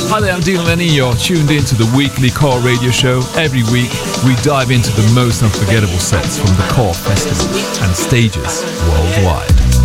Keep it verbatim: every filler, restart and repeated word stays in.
Hi there, I'm Dean Lenny. You're tuned in to the weekly Core Radio Show. Every week, we dive into the most unforgettable sets from the Core Festival and stages worldwide.